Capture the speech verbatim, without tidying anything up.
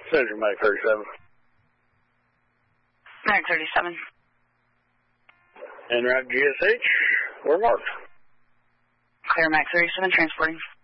Center Mac thirty-seven. Mac thirty-seven. En route G S H, we're marked. Clear Mac thirty-seven, transporting.